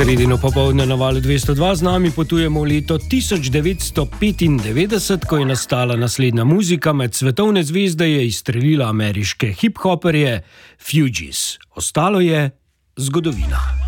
Sredino popoldne na Valu 202 z nami potujemo v leto 1995, ko je nastala naslednja muzika. Med svetovne zvezde je izstrelila ameriške hip-hoperje Fugees. Ostalo je zgodovina.